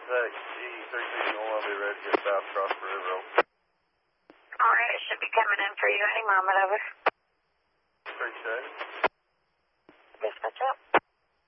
G1301 will be ready to get south across the river. All right, it should be coming in for you any moment, over.